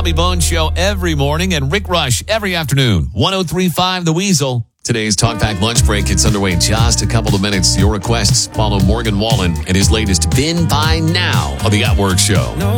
Bobby Bones Show every morning and Rick Rush every afternoon. 103.5 The Weasel. Today's Talkback Lunch Break gets underway in just a couple of minutes. Your requests follow Morgan Wallen and his latest Been By Now on The At Work Show.